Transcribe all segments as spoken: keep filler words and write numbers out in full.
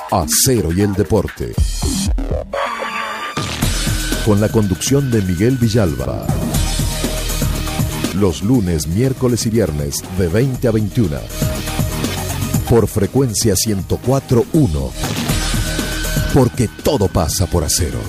Acero y el deporte. Con la conducción de Miguel Villalba. Los lunes, miércoles y viernes de veinte a veintiuna. Por frecuencia ciento cuatro punto uno. Porque todo pasa por Acero.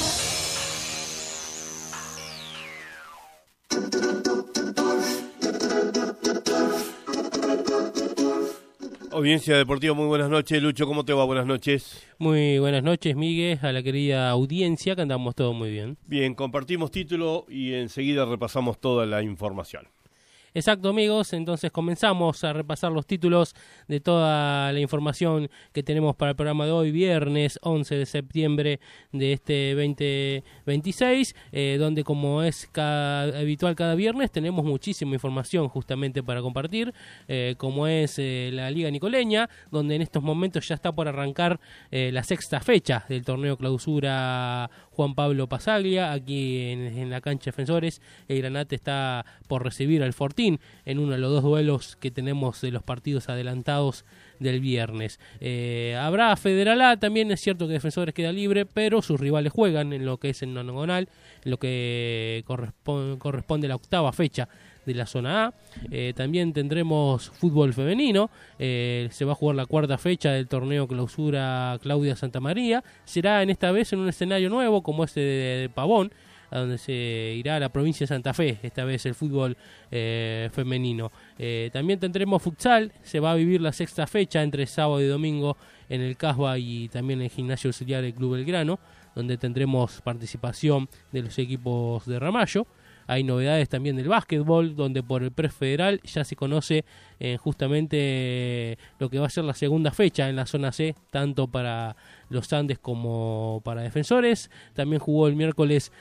Audiencia Deportiva, muy buenas noches. Lucho, ¿cómo te va? Buenas noches. Muy buenas noches, Miguel, a la querida audiencia, que andamos todo muy bien. Bien, compartimos título y enseguida repasamos toda la información. Exacto, amigos, entonces comenzamos a repasar los títulos de toda la información que tenemos para el programa de hoy, viernes once de septiembre de este veinte veintiséis, eh, donde como es cada, habitual cada viernes, tenemos muchísima información justamente para compartir, eh, como es eh, la Liga Nicoleña, donde en estos momentos ya está por arrancar eh, la sexta fecha del torneo Clausura Juan Pablo Pasaglia, aquí en, en la cancha Defensores. El Granate está por recibir al Fortín en uno de los dos duelos que tenemos de los partidos adelantados del viernes. Eh, habrá Federal A, también es cierto que Defensores queda libre, pero sus rivales juegan en lo que es el nonagonal, en lo que corresponde, corresponde a la octava fecha de la zona A. Eh, también tendremos fútbol femenino, eh, se va a jugar la cuarta fecha del torneo Clausura Claudia Santa María, será en esta vez en un escenario nuevo como este de, de Pavón, a donde se irá a la provincia de Santa Fe, esta vez el fútbol eh, femenino. Eh, también tendremos futsal, se va a vivir la sexta fecha entre sábado y domingo en el Casba y también en el gimnasio auxiliar del Club Belgrano, donde tendremos participación de los equipos de Ramallo. Hay novedades también del básquetbol, donde por el prefederal ya se conoce eh, justamente eh, lo que va a ser la segunda fecha en la zona C, tanto para los Andes como para Defensores. También jugó el miércoles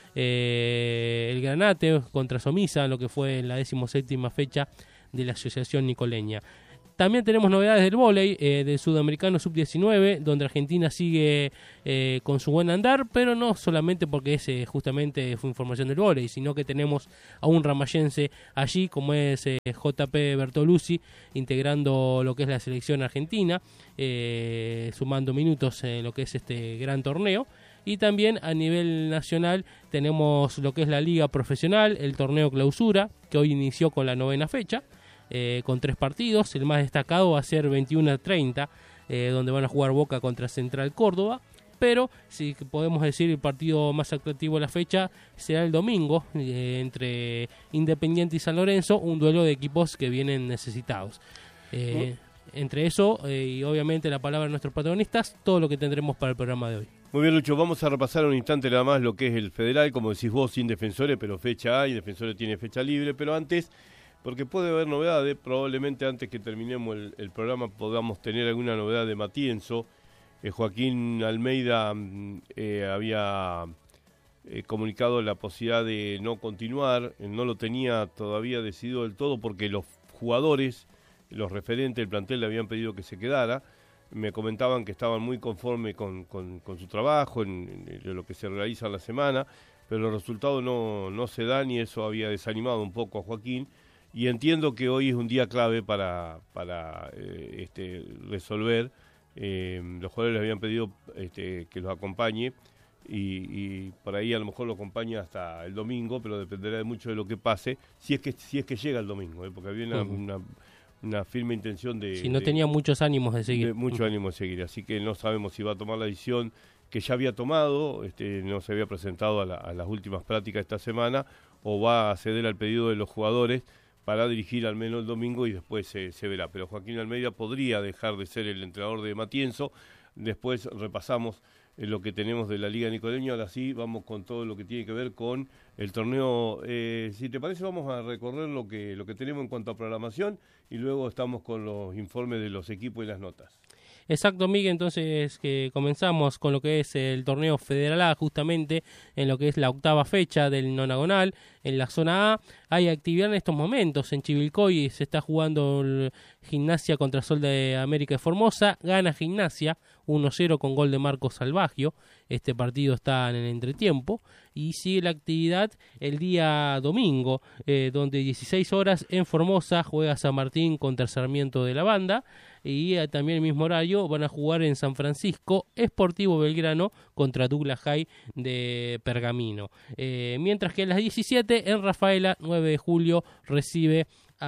eh, el Granate contra Somisa, lo que fue en la decimoséptima fecha de la Asociación Nicoleña. También tenemos novedades del vóley, eh, del Sudamericano sub diecinueve, donde Argentina sigue eh, con su buen andar, pero no solamente porque ese justamente fue información del vóley, sino que tenemos a un ramayense allí, como es eh, J P Bertolucci, integrando lo que es la selección argentina, eh, sumando minutos en lo que es este gran torneo. Y también a nivel nacional tenemos lo que es la Liga Profesional, el torneo Clausura, que hoy inició con la novena fecha. Eh, con tres partidos, el más destacado va a ser veintiuno a treinta, eh, donde van a jugar Boca contra Central Córdoba, pero si podemos decir el partido más atractivo de la fecha será el domingo, eh, entre Independiente y San Lorenzo, un duelo de equipos que vienen necesitados. Eh, entre eso eh, y obviamente la palabra de nuestros protagonistas, todo lo que tendremos para el programa de hoy. Muy bien, Lucho, vamos a repasar un instante nada más lo que es el federal, como decís vos, sin Defensores, pero fecha hay, Defensores tiene fecha libre, pero antes, porque puede haber novedades, probablemente antes que terminemos el, el programa podamos tener alguna novedad de Matienzo. Eh, Joaquín Almeida eh, había eh, comunicado la posibilidad de no continuar, eh, no lo tenía todavía decidido del todo porque los jugadores, los referentes del plantel le habían pedido que se quedara. Me comentaban que estaban muy conformes con, con, con su trabajo, en, en lo que se realiza en la semana, pero los resultados no, no se dan y eso había desanimado un poco a Joaquín. Y entiendo que hoy es un día clave para, para eh, este, resolver. Eh, los jugadores le habían pedido este, que los acompañe y, y por ahí a lo mejor lo acompaña hasta el domingo, pero dependerá de mucho de lo que pase, si es que si es que llega el domingo, ¿eh? Porque había una, uh-huh. una, una firme intención de... Si no de, tenía muchos ánimos de seguir. De mucho uh-huh. ánimo de seguir, así que no sabemos si va a tomar la decisión que ya había tomado, este, no se había presentado a, la, a las últimas prácticas esta semana, o va a ceder al pedido de los jugadores para dirigir al menos el domingo y después se, se verá. Pero Joaquín Almeida podría dejar de ser el entrenador de Matienzo. Después repasamos eh, lo que tenemos de la Liga Nicoleña. Ahora sí, vamos con todo lo que tiene que ver con el torneo. Eh, si te parece, vamos a recorrer lo que, lo que tenemos en cuanto a programación y luego estamos con los informes de los equipos y las notas. Exacto, Miguel, entonces que comenzamos con lo que es el torneo Federal A, justamente en lo que es la octava fecha del nonagonal, en la zona A. hay actividad en estos momentos. En Chivilcoy se está jugando el Gimnasia contra Sol de América de Formosa. Gana Gimnasia uno cero con gol de Marcos Salvagio. Este partido está en el entretiempo. Y sigue la actividad el día domingo, eh, donde dieciséis horas en Formosa juega San Martín contra Sarmiento de la Banda. Y eh, también el mismo horario van a jugar en San Francisco Sportivo Belgrano contra Douglas High de Pergamino. Eh, mientras que a las diecisiete en Rafaela, nueve de julio, recibe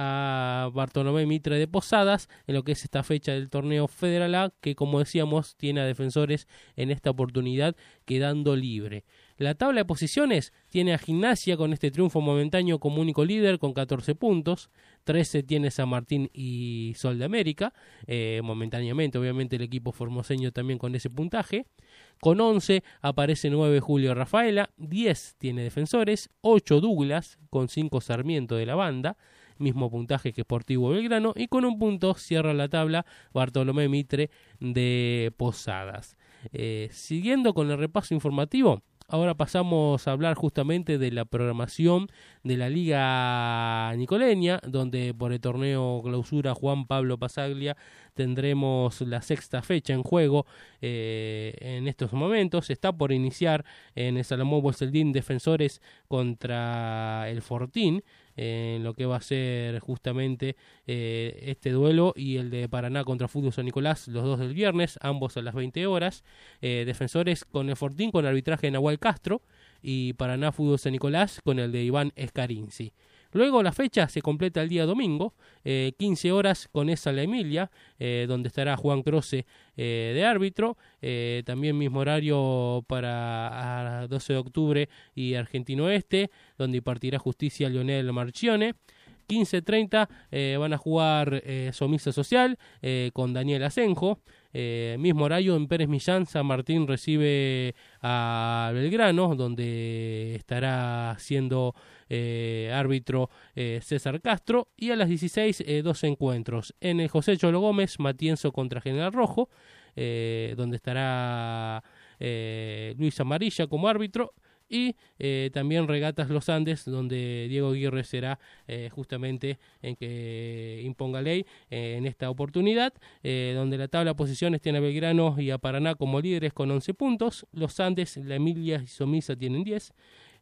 a Bartolomé Mitre de Posadas en lo que es esta fecha del torneo Federal A, que como decíamos tiene a Defensores en esta oportunidad quedando libre. La tabla de posiciones tiene a Gimnasia con este triunfo momentáneo como único líder con catorce puntos, trece tiene San Martín y Sol de América, eh, momentáneamente obviamente el equipo formoseño también con ese puntaje, con once aparece nueve de julio Rafaela, diez tiene Defensores, ocho Douglas, con cinco Sarmiento de la Banda, mismo puntaje que Sportivo Belgrano, y con un punto cierra la tabla Bartolomé Mitre de Posadas. Eh, siguiendo con el repaso informativo, ahora pasamos a hablar justamente de la programación de la Liga Nicoleña, donde por el torneo Clausura Juan Pablo Pasaglia tendremos la sexta fecha en juego eh, en estos momentos. Está por iniciar en el Salomón Boseldín Defensores contra el Fortín, en eh, lo que va a ser justamente eh, este duelo, y el de Paraná contra Fútbol San Nicolás, los dos del viernes, ambos a las veinte horas. Eh, Defensores con el Fortín con arbitraje de Nahuel Castro, y Paraná Fútbol San Nicolás con el de Iván Escarinzi. Luego la fecha se completa el día domingo, eh, quince horas con esa La Emilia, eh, donde estará Juan Croce eh, de árbitro, eh, también mismo horario para doce de octubre y Argentino Oeste, donde impartirá justicia Leonel Marchione. quince treinta eh, van a jugar eh, Somisa Social eh, con Daniel Asenjo. Eh, mismo horario en Pérez Millán, San Martín recibe a Belgrano, donde estará siendo eh, árbitro eh, César Castro. Y a las dieciséis, eh, dos encuentros. En el José Cholo Gómez, Matienzo contra General Rojo, eh, donde estará eh, Luis Amarilla como árbitro. Y eh, también Regatas Los Andes, donde Diego Aguirre será eh, justamente en que imponga ley eh, en esta oportunidad, eh, donde la tabla de posiciones tiene a Belgrano y a Paraná como líderes con once puntos, Los Andes, La Emilia y Somisa tienen diez,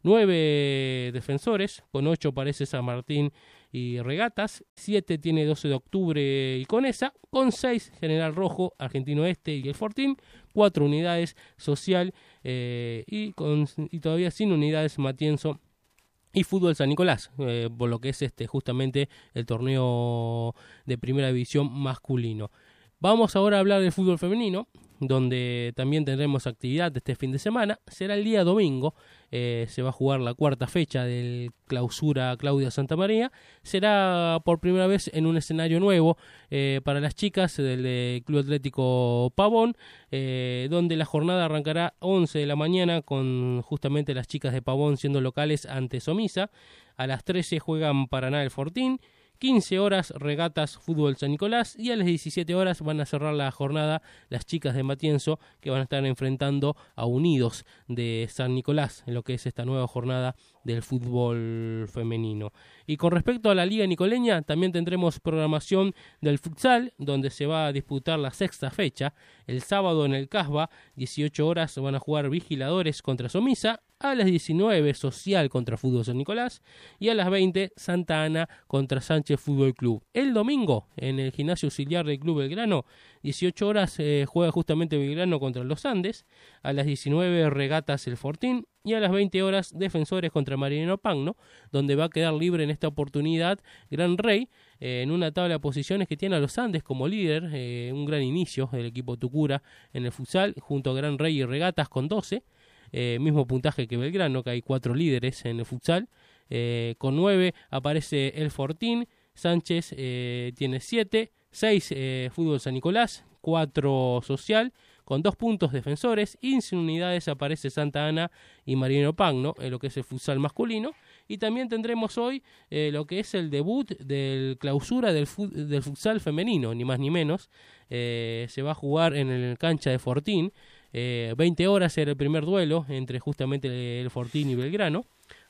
nueve Defensores, con ocho aparece San Martín y Regatas, siete tiene doce de octubre y Conesa, con seis General Rojo, Argentino Este y el Fortín, cuatro unidades Social eh, y, con, y todavía sin unidades Matienzo y Fútbol San Nicolás, eh, por lo que es este justamente el torneo de primera división masculino. Vamos ahora a hablar del fútbol femenino, donde también tendremos actividad este fin de semana. Será el día domingo, eh, se va a jugar la cuarta fecha del Clausura Claudia Santamaría. Será por primera vez en un escenario nuevo eh, para las chicas del eh, Club Atlético Pavón, eh, donde la jornada arrancará once de la mañana con justamente las chicas de Pavón siendo locales ante Somisa. A las trece juegan Paraná el Fortín. quince horas Regatas Fútbol San Nicolás, y a las diecisiete horas van a cerrar la jornada las chicas de Matienzo, que van a estar enfrentando a Unidos de San Nicolás en lo que es esta nueva jornada del fútbol femenino. Y con respecto a la Liga Nicoleña, también tendremos programación del futsal, donde se va a disputar la sexta fecha. El sábado en el Casba, dieciocho horas, van a jugar Vigiladores contra Somisa. A las diecinueve, Social contra Fútbol San Nicolás. Y a las veinte, Santa Ana contra Sánchez Fútbol Club. El domingo, en el gimnasio auxiliar del Club Belgrano, dieciocho horas, eh, juega justamente Belgrano contra los Andes. A las diecinueve, Regatas el Fortín. Y a las veinte horas, Defensores contra Mariano Pagno, donde va a quedar libre en esta oportunidad Gran Rey, eh, en una tabla de posiciones que tiene a los Andes como líder, eh, un gran inicio del equipo Tucura en el futsal, junto a Gran Rey y Regatas con doce. Eh, mismo puntaje que Belgrano, que hay cuatro líderes en el futsal. Eh, con nueve aparece el Fortín. Sánchez eh, tiene siete, seis eh, Fútbol San Nicolás, cuatro Social, con dos puntos Defensores, y sin unidades aparece Santa Ana y Mariano Pagno, en lo que es el futsal masculino. Y también tendremos hoy eh, lo que es el debut del Clausura del, fut- del futsal femenino, ni más ni menos. Eh, se va a jugar en el cancha de Fortín. Eh, veinte horas era el primer duelo entre justamente el Fortín y Belgrano.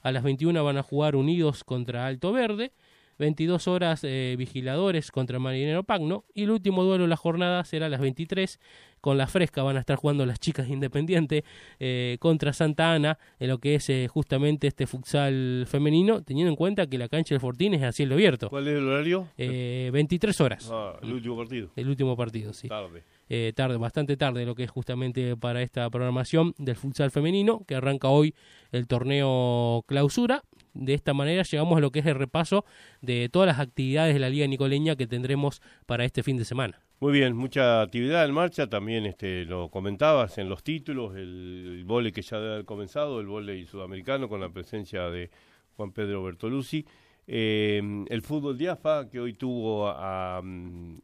A las veintiuna van a jugar Unidos contra Alto Verde. veintidós horas eh, Vigiladores contra Marinero Pagno, y el último duelo de la jornada será a las veintitrés, con la Fresca van a estar jugando las chicas de Independiente eh, contra Santa Ana, en lo que es eh, justamente este futsal femenino, teniendo en cuenta que la cancha del Fortín es a cielo abierto. ¿Cuál es el horario? Eh, veintitrés horas. Ah, el último partido. El último partido, sí. Tarde. Eh, tarde, bastante tarde lo que es justamente para esta programación del futsal femenino, que arranca hoy el torneo clausura. De esta manera llegamos a lo que es el repaso de todas las actividades de la Liga Nicoleña que tendremos para este fin de semana. Muy bien, mucha actividad en marcha, también este lo comentabas en los títulos, el, el vóley que ya debe haber comenzado, el vóley sudamericano con la presencia de Juan Pedro Bertoluzzi, eh, el fútbol de A F A que hoy tuvo a, a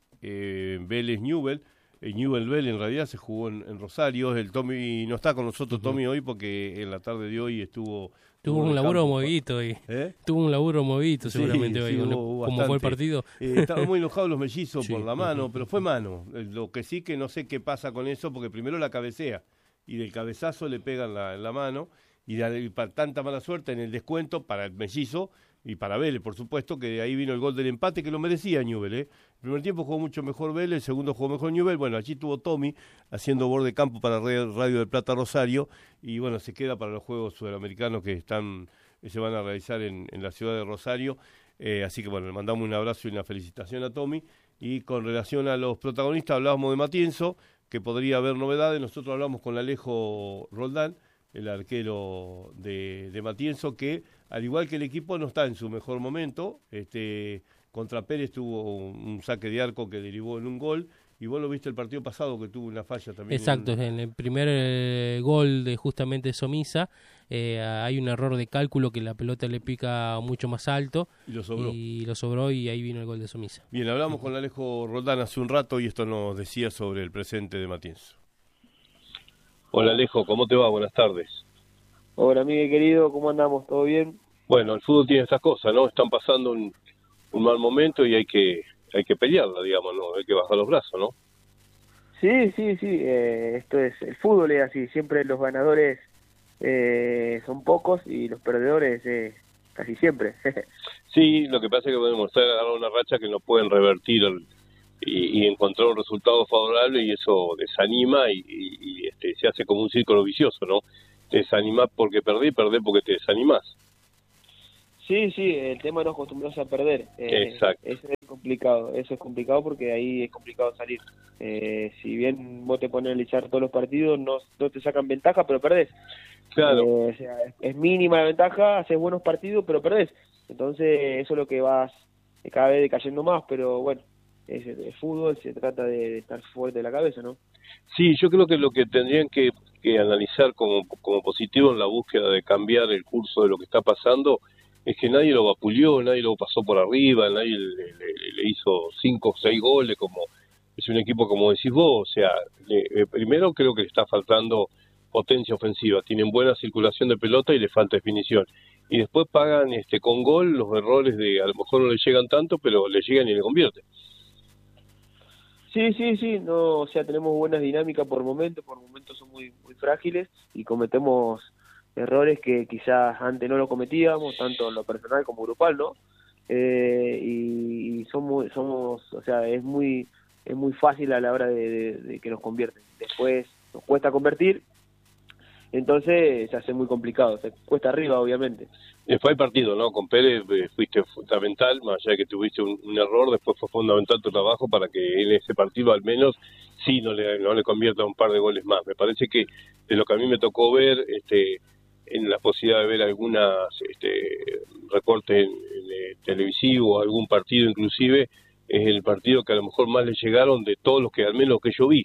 eh, Vélez Newell, el Newell Bell en realidad se jugó en, en Rosario. El Tommy no está con nosotros, Tommy, hoy porque en la tarde de hoy estuvo... Tuvo un laburo movidito hoy. ¿Eh? Tuvo un laburo movidito seguramente sí, hoy, sí, hubo, como fue el partido. Eh, estaban muy enojados los mellizos sí, por la mano, pero fue mano. Lo que sí que no sé qué pasa con eso, porque primero la cabecea y del cabezazo le pegan la, la mano, y, de, y para tanta mala suerte en el descuento para el mellizo y para Vélez, por supuesto, que de ahí vino el gol del empate, que lo merecía Newell, ¿eh? El primer tiempo jugó mucho mejor Vélez, el segundo jugó mejor Newell. Bueno, allí tuvo Tommy haciendo borde de campo para Radio del Plata Rosario, y bueno, se queda para los Juegos Sudamericanos que están se van a realizar en, en la ciudad de Rosario. Eh, así que bueno, le mandamos un abrazo y una felicitación a Tommy. Y con relación a los protagonistas, hablábamos de Matienzo, que podría haber novedades. Nosotros hablamos con Alejo Roldán, el arquero de, de Matienzo, que al igual que el equipo no está en su mejor momento. Este, contra Pérez tuvo un, un saque de arco que derivó en un gol, y vos lo viste el partido pasado que tuvo una falla también. Exacto, en, en el primer eh, gol de justamente Somisa eh, hay un error de cálculo, que la pelota le pica mucho más alto y lo sobró, y lo sobró y ahí vino el gol de Somisa. Bien, hablamos con Alejo Roldán hace un rato y esto nos decía sobre el presente de Matienzo. Hola Alejo, ¿cómo te va? Buenas tardes. Hola Miguel querido, ¿cómo andamos? ¿Todo bien? Bueno, el fútbol tiene estas cosas, ¿no? Están pasando un, un mal momento y hay que hay que pelearla, digamos, ¿no? Hay que bajar los brazos, ¿no? Sí, sí, sí, eh, esto es, el fútbol es así, siempre los ganadores eh, son pocos y los perdedores eh, casi siempre. Sí, lo que pasa es que podemos estar agarrando una racha que no pueden revertir el, y, y encontrar un resultado favorable, y eso desanima y, y, y este, se hace como un círculo vicioso, ¿no? Te desanimás porque perdés, perdés porque te desanimás. Sí, sí, el tema no acostumbrarse a perder. Eh, Exacto. Eso es complicado, eso es complicado porque ahí es complicado salir. Eh, si bien vos te pones a analizar todos los partidos, no, no te sacan ventaja, pero perdés. Claro. Eh, o sea, es, es mínima la ventaja, haces buenos partidos, pero perdés. Entonces, eso es lo que vas cada vez decayendo más, pero bueno, es, es fútbol, se trata de, de estar fuerte de la cabeza, ¿no? Sí, yo creo que lo que tendrían que, que analizar como, como positivo en la búsqueda de cambiar el curso de lo que está pasando es que nadie lo vapuleó, nadie lo pasó por arriba, nadie le, le, le hizo cinco o seis goles, como es un equipo como decís vos. O sea, le, eh, primero creo que le está faltando potencia ofensiva, tienen buena circulación de pelota y le falta definición. Y después pagan este con gol los errores de, a lo mejor no le llegan tanto, pero le llegan y le convierten. Sí, sí, sí, no, o sea, tenemos buenas dinámicas por momentos, por momentos son muy muy frágiles y cometemos errores que quizás antes no lo cometíamos, tanto en lo personal como grupal, ¿no? Eh, y, y somos, somos, o sea, es muy es muy fácil a la hora de, de, de que nos convierten. Después nos cuesta convertir, entonces se hace muy complicado, se cuesta arriba, obviamente. Después hay partido, ¿no? Con Pérez eh, fuiste fundamental, más allá de que tuviste un, un error, después fue fundamental tu trabajo para que en ese partido al menos sí no le, no le convierta un par de goles más. Me parece que de lo que a mí me tocó ver, este en la posibilidad de ver algunas este, recortes en, en eh, televisivo, algún partido inclusive, es el partido que a lo mejor más le llegaron de todos los que al menos que yo vi.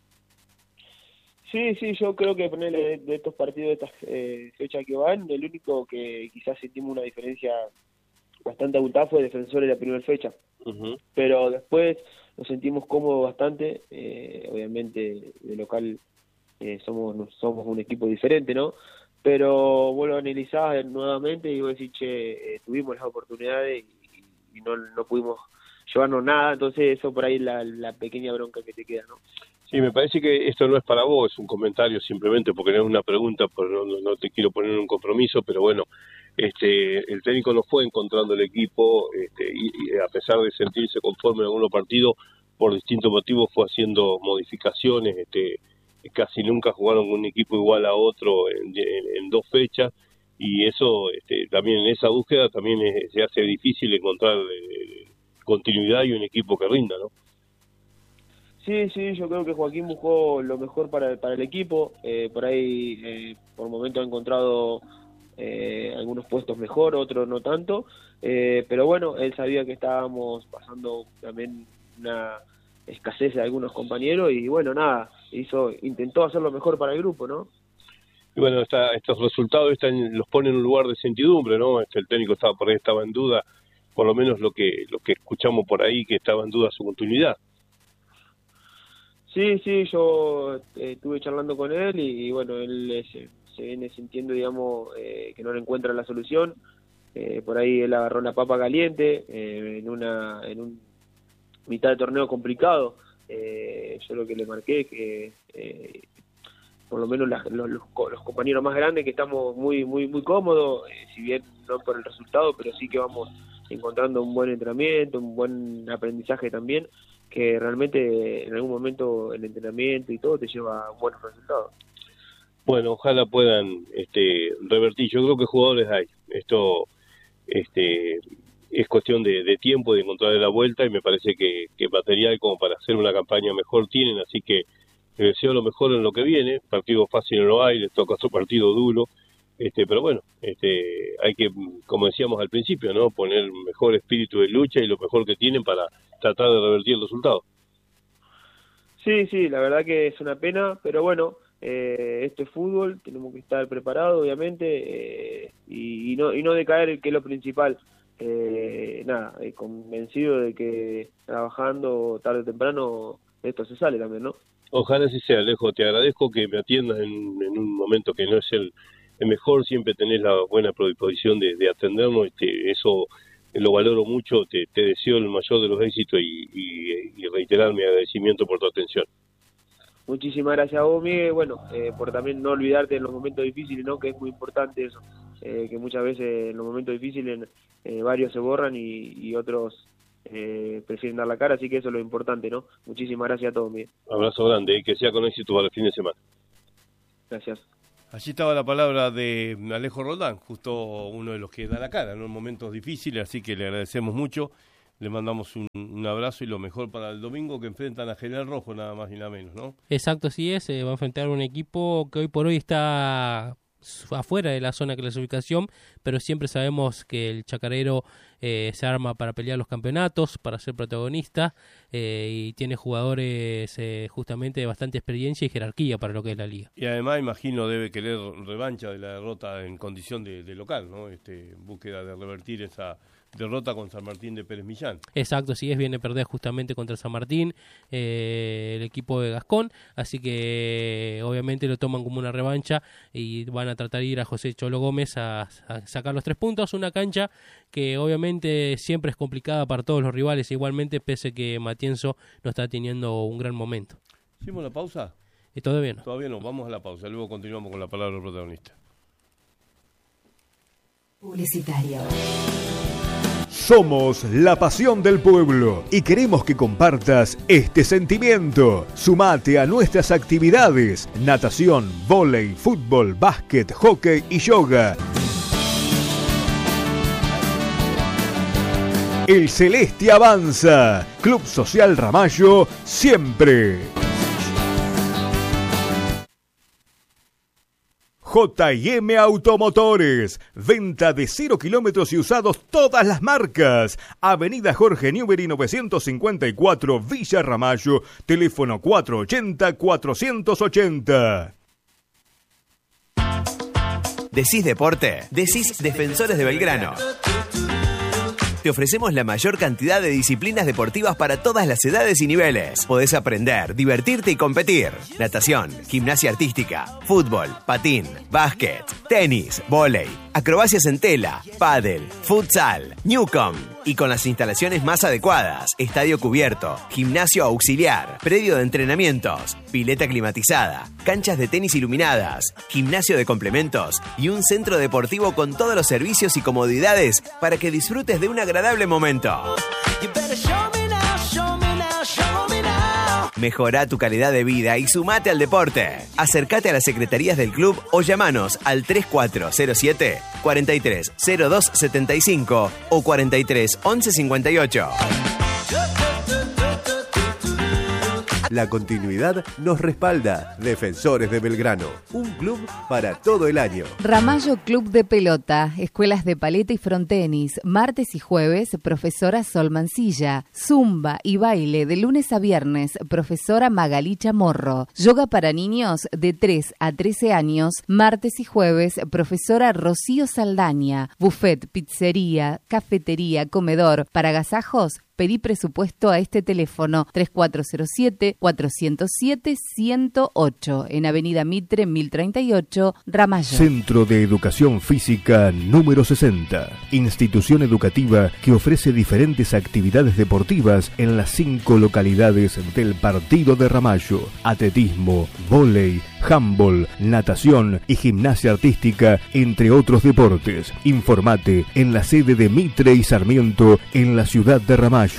Sí, sí, yo creo que ponerle de, de estos partidos, de estas eh, fechas que van, el único que quizás sentimos una diferencia bastante abultada fue Defensor en la primera fecha. Uh-huh. Pero después nos sentimos cómodos bastante, eh, obviamente de local eh, somos somos un equipo diferente, ¿no? Pero vuelvo a analizar nuevamente y voy a decir, che, eh, tuvimos las oportunidades y, y no, no pudimos llevarnos nada, entonces eso por ahí es la, la pequeña bronca que te queda, ¿no? Sí, me parece que esto no es para vos, es un comentario simplemente porque no es una pregunta, porque no, no, no te quiero poner en un compromiso, pero bueno, este, el técnico no fue encontrando el equipo, este, y, y a pesar de sentirse conforme en algunos partidos, por distintos motivos fue haciendo modificaciones, este, casi nunca jugaron con un equipo igual a otro en, en, en dos fechas, y eso este, también en esa búsqueda también es, se hace difícil encontrar eh, continuidad y un equipo que rinda, ¿no? Sí, sí, yo creo que Joaquín buscó lo mejor para, para el equipo, eh, por ahí eh, por momento ha encontrado eh, algunos puestos mejor, otros no tanto, eh, pero bueno, él sabía que estábamos pasando también una escasez de algunos compañeros y bueno, nada, hizo intentó hacer lo mejor para el grupo, ¿no? Y bueno, esta, estos resultados están, los ponen en un lugar de sentidumbre, ¿no? Este, el técnico estaba por ahí estaba en duda, por lo menos lo que lo que escuchamos por ahí, que estaba en duda su continuidad. Sí, sí, yo eh, estuve charlando con él y, y bueno, él eh, se, se viene sintiendo, digamos, eh, que no le encuentra la solución. Eh, por ahí él agarró la papa caliente eh, en una en un mitad de torneo complicado. Eh, yo lo que le marqué que eh, por lo menos las, los, los, los compañeros más grandes que estamos muy muy muy cómodos, eh, si bien no por el resultado, pero sí que vamos encontrando un buen entrenamiento, un buen aprendizaje también, que realmente en algún momento el entrenamiento y todo te lleva a buenos resultados. Bueno, ojalá puedan este, revertir. Yo creo que jugadores hay. Esto este, es cuestión de, de tiempo, de encontrarle la vuelta, y me parece que, que material como para hacer una campaña mejor tienen, así que les deseo lo mejor en lo que viene. Partido fácil no lo hay, les toca otro partido duro, este, pero bueno, este, hay que, como decíamos al principio, ¿no? Poner mejor espíritu de lucha y lo mejor que tienen para tratar de revertir el resultado. Sí, sí, la verdad que es una pena, pero bueno, eh, esto es fútbol, tenemos que estar preparados, obviamente, eh, y, y no y no decaer, que es lo principal. Eh, nada, eh, convencido de que trabajando tarde o temprano esto se sale también, ¿no? Ojalá así sea, Alejo. Te agradezco que me atiendas en, en un momento que no es el, el mejor, siempre tenés la buena predisposición de, de atendernos, este, eso lo valoro mucho, te, te deseo el mayor de los éxitos y, y, y reiterar mi agradecimiento por tu atención. Muchísimas gracias a vos, Miguel, bueno, eh, por también no olvidarte en los momentos difíciles, ¿no? Que es muy importante eso, eh, que muchas veces en los momentos difíciles eh, varios se borran y, y otros eh, prefieren dar la cara, así que eso es lo importante, ¿no? Muchísimas gracias a todos, Miguel. Abrazo grande y que sea con éxito para el fin de semana. Gracias. Allí estaba la palabra de Alejo Roldán, justo uno de los que da la cara, ¿no? En momentos difíciles, así que le agradecemos mucho, le mandamos un, un abrazo y lo mejor para el domingo, que enfrentan a General Rojo, nada más y nada menos, ¿no? Exacto, así es, eh, va a enfrentar un equipo que hoy por hoy está afuera de la zona de clasificación, pero siempre sabemos que el chacarero eh, se arma para pelear los campeonatos, para ser protagonista, eh, y tiene jugadores eh, justamente de bastante experiencia y jerarquía para lo que es la liga. Y además imagino debe querer revancha de la derrota en condición de, de local, ¿no? Este, búsqueda de revertir esa derrota con San Martín de Pérez Millán. Exacto, sí es, viene a perder justamente contra San Martín, eh, el equipo de Gascón, así que obviamente lo toman como una revancha y van a tratar de ir a José Cholo Gómez a, a sacar los tres puntos, una cancha que obviamente siempre es complicada para todos los rivales, igualmente pese que Matienzo no está teniendo un gran momento. ¿Hicimos la pausa? Y todavía no. Todavía no, vamos a la pausa, luego continuamos con la palabra del protagonista. Publicitario. Somos la pasión del pueblo y queremos que compartas este sentimiento. Sumate a nuestras actividades: natación, vóley, fútbol, básquet, hockey y yoga. El Celeste avanza. Club Social Ramallo, siempre. J y M Automotores, venta de cero kilómetros y usados todas las marcas. Avenida Jorge Newbery novecientos cincuenta y cuatro, Villa Ramallo, teléfono cuatro ochenta, cuatrocientos ochenta. Decís deporte, decís Defensores de Belgrano. Te ofrecemos la mayor cantidad de disciplinas deportivas para todas las edades y niveles. Podés aprender, divertirte y competir. Natación, gimnasia artística, fútbol, patín, básquet, tenis, vóley, acrobacias en tela, pádel, futsal, newcom y con las instalaciones más adecuadas: estadio cubierto, gimnasio auxiliar, predio de entrenamientos, pileta climatizada, canchas de tenis iluminadas, gimnasio de complementos y un centro deportivo con todos los servicios y comodidades para que disfrutes de un agradable momento. Mejora tu calidad de vida y sumate al deporte. Acércate a las secretarías del club o llamanos al tres cuatro cero siete, cuatro tres cero dos siete cinco o cuatro tres once cincuenta y ocho. La continuidad nos respalda. Defensores de Belgrano, un club para todo el año. Ramallo Club de Pelota, escuelas de paleta y frontenis, martes y jueves, profesora Sol Mancilla, zumba y baile de lunes a viernes, profesora Magalí Chamorro, yoga para niños de tres a trece años, martes y jueves, profesora Rocío Saldaña, buffet, pizzería, cafetería, comedor, para agasajos. Pedí presupuesto a este teléfono tres cuatro cero siete, cuatro cero siete, uno cero ocho en Avenida Mitre mil treinta y ocho, Ramallo. Centro de Educación Física número sesenta. Institución educativa que ofrece diferentes actividades deportivas en las cinco localidades del partido de Ramallo: atletismo, vóley, handball, natación y gimnasia artística, entre otros deportes. Informate en la sede de Mitre y Sarmiento en la ciudad de Ramallo.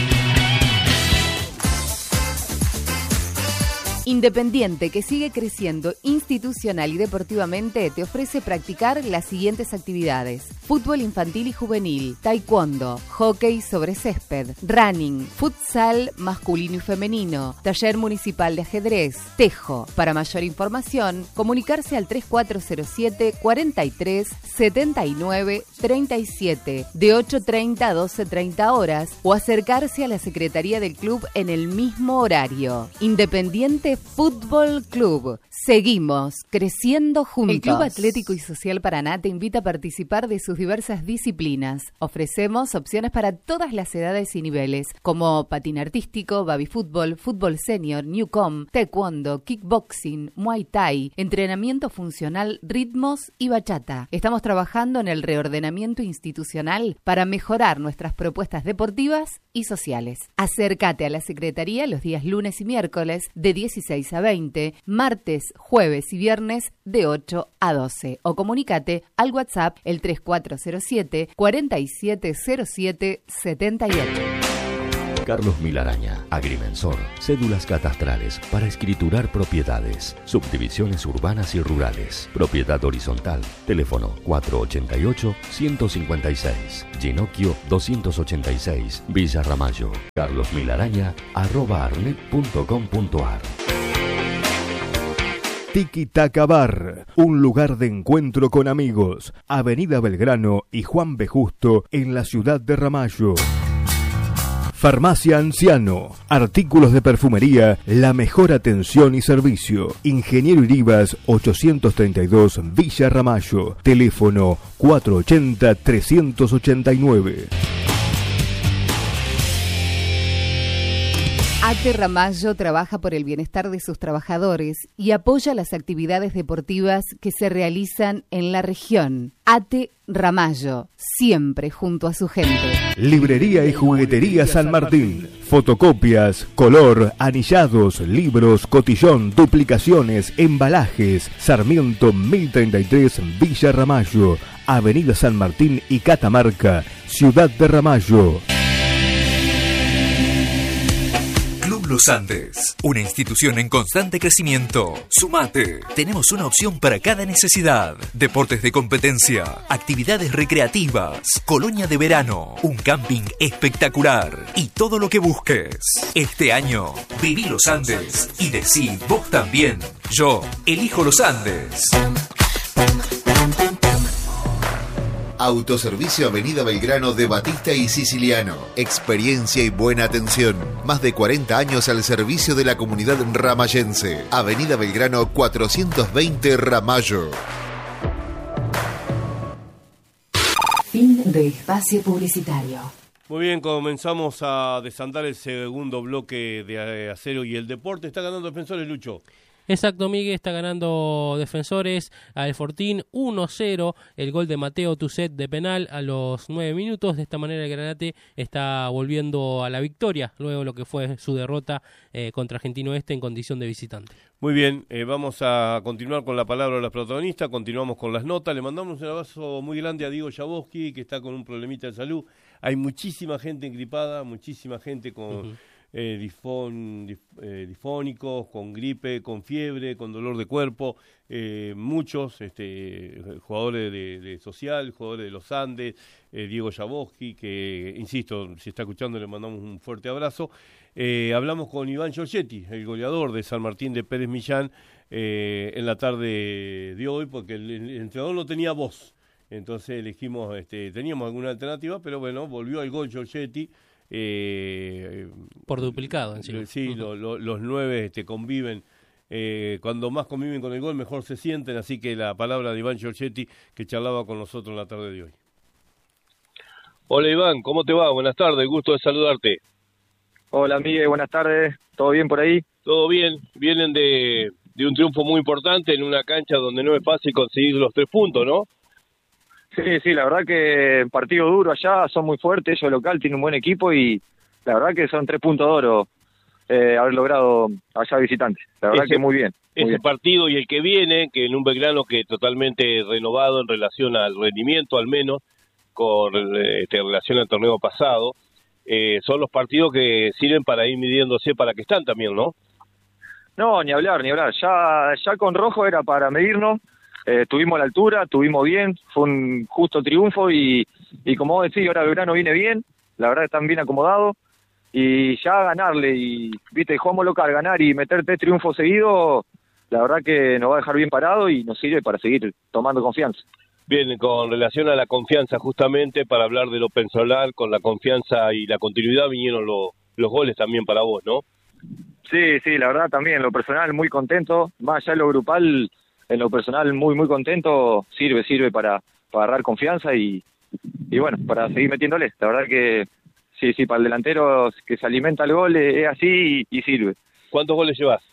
Independiente, que sigue creciendo institucional y deportivamente, te ofrece practicar las siguientes actividades: fútbol infantil y juvenil, taekwondo, hockey sobre césped, running, futsal masculino y femenino, taller municipal de ajedrez, tejo. Para mayor información, comunicarse al tres cuatro cero siete, cuatro tres, setenta y nueve, treinta y siete, de ocho treinta a doce treinta horas, o acercarse a la secretaría del club en el mismo horario. Independiente Fútbol Club. Seguimos creciendo juntos. El Club Atlético y Social Paraná te invita a participar de sus diversas disciplinas. Ofrecemos opciones para todas las edades y niveles, como patín artístico, baby fútbol, fútbol senior, newcom, taekwondo, kickboxing, muay thai, entrenamiento funcional, ritmos y bachata. Estamos trabajando en el reordenamiento institucional para mejorar nuestras propuestas deportivas y sociales. Acércate a la Secretaría los días lunes y miércoles de dieciséis a veinte, martes, jueves y viernes de ocho a doce, o comunícate al WhatsApp el tres cuatro cero siete, cuatro siete cero siete, siete ocho. Carlos Milaraña, agrimensor, cédulas catastrales para escriturar propiedades, subdivisiones urbanas y rurales, propiedad horizontal, teléfono cuatro ocho ocho, uno cinco seis, Ginocchio doscientos ochenta y seis, Villa Ramallo. Carlos Milaraña, arroba arnet punto com punto ar. Tiki Taka Bar, un lugar de encuentro con amigos. Avenida Belgrano y Juan B. Justo en la ciudad de Ramallo. Farmacia Anciano, artículos de perfumería, la mejor atención y servicio. Ingeniero Iribas ochocientos treinta y dos, Villa Ramallo. Teléfono cuatro ochenta, trescientos ochenta y nueve. ATE Ramallo trabaja por el bienestar de sus trabajadores y apoya las actividades deportivas que se realizan en la región. ATE Ramallo, siempre junto a su gente. Librería y Juguetería San Martín. Fotocopias, color, anillados, libros, cotillón, duplicaciones, embalajes. Sarmiento mil treinta y tres, Villa Ramallo. Avenida San Martín y Catamarca, ciudad de Ramallo. Los Andes, una institución en constante crecimiento. Sumate. Tenemos una opción para cada necesidad. Deportes de competencia, actividades recreativas, colonia de verano, un camping espectacular y todo lo que busques. Este año, viví Los Andes y decí vos también. Yo elijo Los Andes. Autoservicio Avenida Belgrano de Batista y Siciliano. Experiencia y buena atención. Más de cuarenta años al servicio de la comunidad ramallense. Avenida Belgrano cuatrocientos veinte, Ramallo. Fin de espacio publicitario. Muy bien, comenzamos a desandar el segundo bloque de Acero y el Deporte. Está ganando Defensores, Lucho. Exacto, Miguel, está ganando Defensores al Fortín uno cero, el gol de Mateo Tuset de penal a los nueve minutos. De esta manera el Granate está volviendo a la victoria luego de lo que fue su derrota eh, contra Argentino Este en condición de visitante. Muy bien, eh, vamos a continuar con la palabra de los protagonistas, continuamos con las notas. Le mandamos un abrazo muy grande a Diego Jaboski, que está con un problemita de salud. Hay muchísima gente engripada, muchísima gente con uh-huh. eh, difón, dif, eh, difónicos, con gripe, con fiebre, con dolor de cuerpo. Eh, muchos este, jugadores de, de Social, jugadores de los Andes, eh, Diego Jaboski, que, insisto, si está escuchando le mandamos un fuerte abrazo. Eh, hablamos con Iván Giorgetti, el goleador de San Martín de Pérez Millán, eh, en la tarde de hoy, porque el, el entrenador no tenía voz. Entonces elegimos, este, teníamos alguna alternativa, pero bueno, volvió al gol Giorgetti. Eh, Por duplicado encima. Sí, uh-huh. lo, lo, los nueve este, conviven. Eh, cuando más conviven con el gol, mejor se sienten. Así que la palabra de Iván Giorgetti, que charlaba con nosotros en la tarde de hoy. Hola Iván, ¿cómo te va? Buenas tardes, gusto de saludarte. Hola Miguel, buenas tardes, ¿todo bien por ahí? Todo bien, vienen de, de un triunfo muy importante en una cancha donde no es fácil conseguir los tres puntos, ¿no? Sí, sí, la verdad que partido duro allá, son muy fuertes, ellos local, tienen un buen equipo y la verdad que son tres puntos de oro eh, haber logrado allá visitantes, la verdad ese, que muy bien. Muy ese bien. partido y el que viene, que en un Belgrano que totalmente renovado en relación al rendimiento al menos, con este, en relación al torneo pasado, eh, son los partidos que sirven para ir midiéndose para que están también, ¿no? No, ni hablar, ni hablar, ya, ya con Rojo era para medirnos. Eh, tuvimos la altura, tuvimos bien, fue un justo triunfo y, y como vos decís, ahora Belgrano viene bien, la verdad que están bien acomodados y ya ganarle y, viste, jugamos local, ganar y meter tres triunfos seguidos, la verdad que nos va a dejar bien parado y nos sirve para seguir tomando confianza. Bien, con relación a la confianza justamente, para hablar de lo personal, con la confianza y la continuidad vinieron lo, los goles también para vos, ¿no? Sí, sí, la verdad también, en lo personal muy contento, más allá de lo grupal, en lo personal muy muy contento, sirve, sirve para, para agarrar confianza y, y bueno, para seguir metiéndole. La verdad que sí, sí, para el delantero que se alimenta el gol es así y, y sirve. ¿Cuántos goles llevas?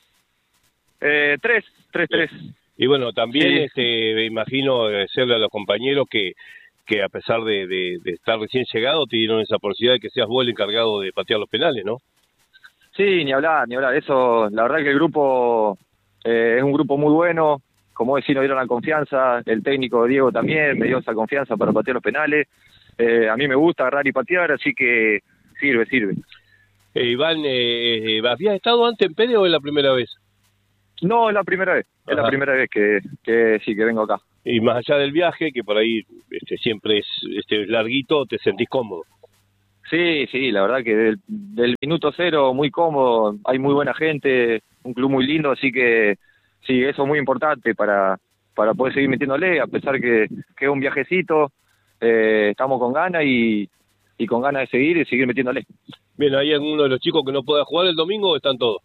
Eh, tres, tres, tres. Y bueno, también sí. este, me imagino agradecerle a los compañeros que, que a pesar de, de, de estar recién llegado, te dieron esa posibilidad de que seas vos el encargado de patear los penales, ¿no? Sí, ni hablar, ni hablar. Eso, la verdad que el grupo eh, es un grupo muy bueno. Como decís, nos dieron la confianza, el técnico Diego también me dio esa confianza para patear los penales. Eh, a mí me gusta agarrar y patear, así que sirve, sirve. Eh, Iván, eh, ¿habías estado antes en Pérez o es la primera vez? No, es la primera vez, Ajá. es la primera vez que, que sí, que vengo acá. Y más allá del viaje, que por ahí este, siempre es este, larguito, ¿te sentís cómodo? Sí, sí, la verdad que del, del minuto cero muy cómodo, hay muy buena gente, un club muy lindo, así que sí, eso es muy importante para, para poder seguir metiéndole, a pesar que, que es un viajecito, eh, estamos con ganas y, y con ganas de seguir y seguir metiéndole. Bien, ¿hay alguno de los chicos que no pueda jugar el domingo o están todos?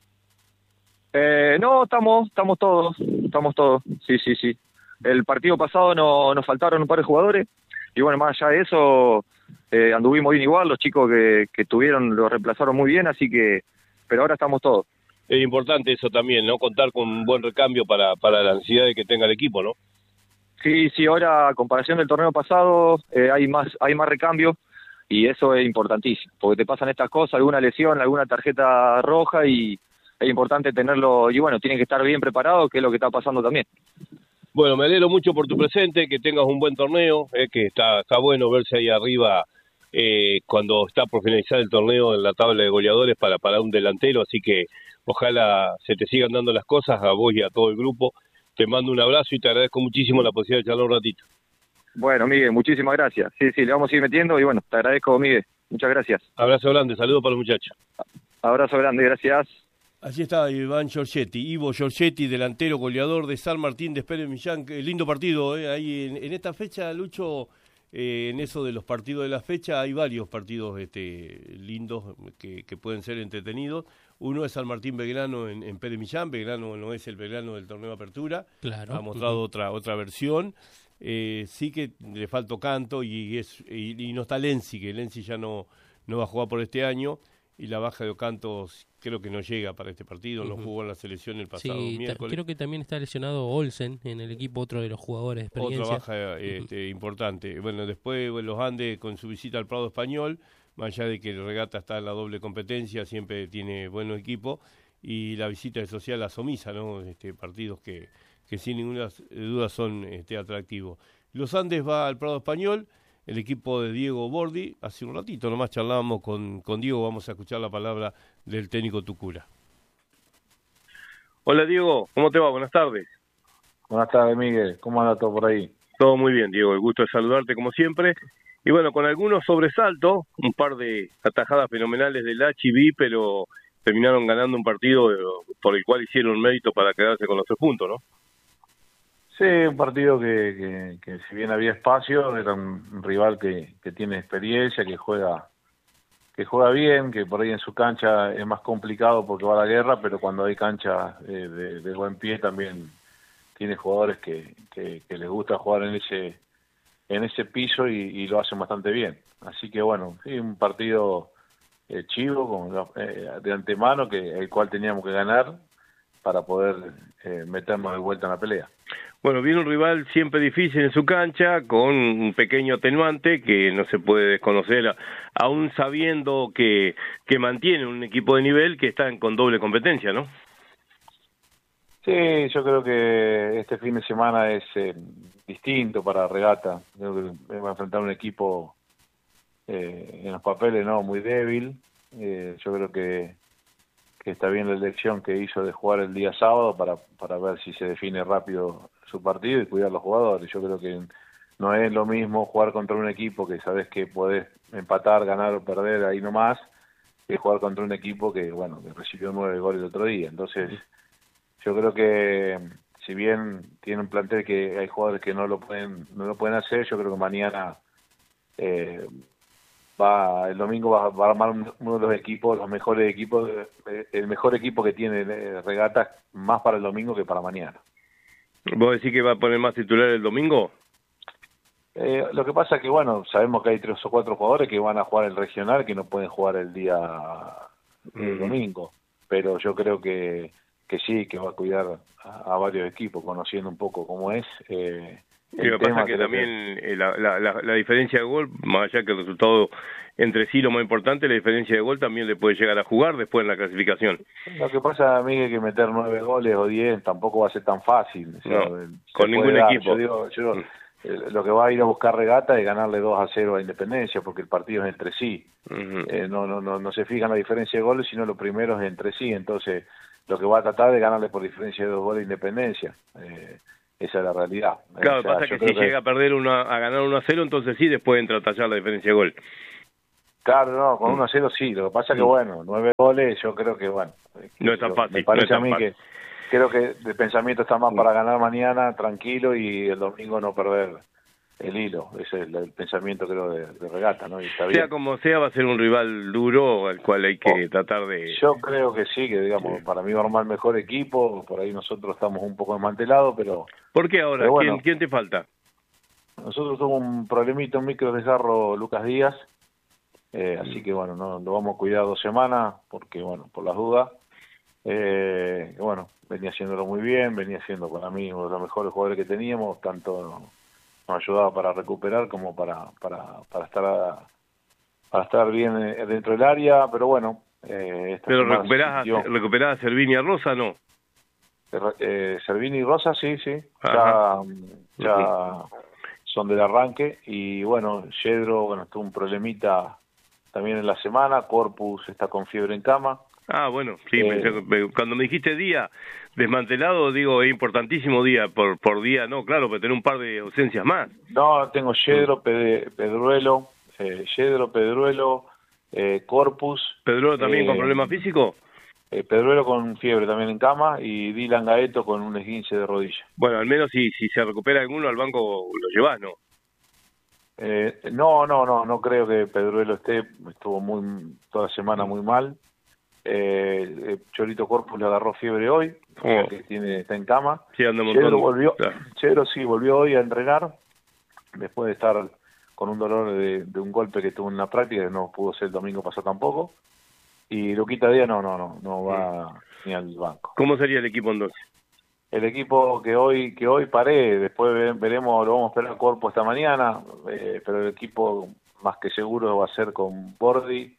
Eh, no, estamos, estamos todos, estamos todos, sí, sí, sí. El partido pasado no, nos faltaron un par de jugadores y bueno, más allá de eso, eh, anduvimos bien igual, los chicos que, que tuvieron lo reemplazaron muy bien, así que, pero ahora estamos todos. Es importante eso también, ¿no? Contar con un buen recambio para, para la necesidad de que tenga el equipo, ¿no? Sí, sí, ahora a comparación del torneo pasado eh, hay más hay más recambio y eso es importantísimo, porque te pasan estas cosas, alguna lesión, alguna tarjeta roja y es importante tenerlo, y bueno, tienen que estar bien preparados, que es lo que está pasando también. Bueno, me alegro mucho por tu presente, que tengas un buen torneo, eh, que está, está bueno verse ahí arriba eh, cuando está por finalizar el torneo en la tabla de goleadores para, para un delantero, así que ojalá se te sigan dando las cosas a vos y a todo el grupo. Te mando un abrazo y te agradezco muchísimo la posibilidad de charlar un ratito. Bueno, Miguel, muchísimas gracias. Sí, sí, le vamos a ir metiendo y bueno, te agradezco, Miguel. Muchas gracias. Abrazo grande, saludos para los muchachos. Abrazo grande, gracias. Allí está Iván Giorgetti, Ivo Giorgetti, delantero goleador de San Martín de Pérez Millán. Lindo partido, ¿eh? Ahí en, en esta fecha, Lucho, eh, en eso de los partidos de la fecha, hay varios partidos este, lindos que, que pueden ser entretenidos. Uno es San Martín Belgrano en, en Pérez Millán. Belgrano no es el Belgrano del torneo de apertura. Claro. Ha mostrado uh-huh. otra otra versión. Eh, sí que le falta canto y, es, y, y no está Lenzi, que Lenzi ya no, no va a jugar por este año. y la baja de Ocanto creo que no llega para este partido, uh-huh. no jugó en la selección el pasado sí, miércoles. Creo que también está lesionado Olsen en el equipo, otro de los jugadores de experiencia. Otra baja este, uh-huh. importante. Bueno, después bueno, los Andes con su visita al Prado Español, más allá de que el Regata está en la doble competencia, siempre tiene buenos equipos, y la visita de Social a Somisa, ¿no? Este, partidos que, que sin ninguna duda son este, atractivos. Los Andes va al Prado Español, el equipo de Diego Bordi. Hace un ratito nomás charlábamos con, con Diego, vamos a escuchar la palabra del técnico Tucura. Hola Diego, ¿cómo te va? Buenas tardes. Buenas tardes, Miguel, ¿cómo anda todo por ahí? Todo muy bien, Diego, el gusto de saludarte como siempre. Y bueno, con algunos sobresaltos, un par de atajadas fenomenales del H I V, pero terminaron ganando un partido por el cual hicieron mérito para quedarse con los tres puntos, ¿no? Sí, un partido que, que, que si bien había espacio, era un rival que, que tiene experiencia, que juega que juega bien, que por ahí en su cancha es más complicado porque va a la guerra, pero cuando hay cancha eh, de, de buen pie también tiene jugadores que, que, que les gusta jugar en ese en ese piso y, y lo hacen bastante bien. Así que bueno, sí, un partido eh, chivo con, eh, de antemano, que el cual teníamos que ganar para poder eh, meternos de vuelta en la pelea. Bueno, viene un rival siempre difícil en su cancha, con un pequeño atenuante que no se puede desconocer, a, aún sabiendo que, que mantiene un equipo de nivel que está con doble competencia, ¿no? Sí, yo creo que este fin de semana es eh, distinto para Regata. Creo que va a enfrentar un equipo eh, en los papeles no muy débil. Eh, yo creo que que está bien la elección que hizo de jugar el día sábado para, para ver si se define rápido su partido y cuidar a los jugadores. Yo creo que no es lo mismo jugar contra un equipo que sabes que podés empatar, ganar o perder ahí nomás, que jugar contra un equipo que, bueno, que recibió nueve goles el otro día. Entonces, yo creo que si bien tiene un plantel que hay jugadores que no lo pueden, no lo pueden hacer, yo creo que mañana eh, va el domingo va, va a armar uno de los equipos, los mejores equipos, el mejor equipo que tiene Regata, más para el domingo que para mañana. ¿Vos decís que va a poner más titular el domingo? Eh, lo que pasa es que, bueno, sabemos que hay tres o cuatro jugadores que van a jugar el regional, que no pueden jugar el día el domingo, pero yo creo que, que sí, que va a cuidar a, a varios equipos, conociendo un poco cómo es. Eh, Sí, lo que pasa es que también que... La, la, la, la diferencia de gol, más allá que el resultado entre sí lo más importante, la diferencia de gol también le puede llegar a jugar después en la clasificación. Lo que pasa, Miguel, que meter nueve goles o diez tampoco va a ser tan fácil. O sea, no, con ningún dar. equipo. Yo digo, yo, mm. eh, lo que va a ir a buscar Regata es ganarle dos a cero a Independencia, porque el partido es entre sí. Uh-huh. eh, no, no, no, no se fija en la diferencia de goles, sino lo primero es entre sí. Entonces, lo que va a tratar es ganarle por diferencia de dos goles a Independencia. Eh, Esa es la realidad. Claro, o sea, pasa que si que... llega a perder una, a ganar uno a cero, entonces sí, después entra a tallar la diferencia de gol. Claro, no, con mm. uno a cero sí. Lo que pasa es que, bueno, nueve goles, yo creo que, bueno. No es tan fácil. Me parece no a mí fácil. que creo que el pensamiento está más mm. para ganar mañana tranquilo y el domingo no perder el hilo. Ese es el pensamiento, creo, de, de Regata, ¿no? Y está bien. Sea como sea, va a ser un rival duro al cual hay que oh, tratar de... Yo creo que sí, que digamos, sí. Para mí va a armar el mejor equipo. Por ahí nosotros estamos un poco desmantelados, pero... ¿Por qué ahora? Bueno, ¿Quién, ¿Quién te falta? Nosotros tuvimos un problemita, un micro desgarro Lucas Díaz, eh, así que bueno, no lo vamos a cuidar dos semanas, porque bueno, por las dudas, eh, bueno, venía haciéndolo muy bien, venía siendo para mí uno de los mejores jugadores que teníamos, tanto nos ayudaba para recuperar como para para, para estar a, para estar bien dentro del área, pero bueno. Eh, esta pero recuperás, a, recuperás a Servini y a Rosa, ¿no? Eh, Servini y Rosa, sí, sí, ya, ya uh-huh. son del arranque, y bueno, Yedro, bueno, tuvo un problemita también en la semana, Corpus está con fiebre en cama. Ah, bueno, sí, eh, me, cuando me dijiste día desmantelado, digo, es importantísimo día por por día, no, claro, pero tener un par de ausencias más. No, tengo Yedro, Ped, Pedruelo, eh, Yedro, Pedruelo, eh, Corpus. ¿Pedruelo también eh, con problemas físicos? Eh, Pedruelo con fiebre también en cama y Dylan Gaeto con un esguince de rodilla. Bueno, al menos si si se recupera alguno al banco lo llevas, ¿no? Eh, no, no, no, no creo que Pedruelo esté, estuvo muy toda la semana muy mal. Eh, eh, Cholito Corpus le agarró fiebre hoy, oh. o sea que tiene, está en cama. Sí, anda un Chedro montón. volvió, Claro. Chedro sí volvió hoy a entrenar después de estar con un dolor de, de un golpe que tuvo en la práctica que no pudo ser el domingo pasado tampoco. y Luquita Díaz no, no, no, no va sí. ni al banco. ¿Cómo sería el equipo entonces? El equipo que hoy que hoy paré, después veremos, lo vamos a esperar a Corpo esta mañana, eh, pero el equipo más que seguro va a ser con Bordi,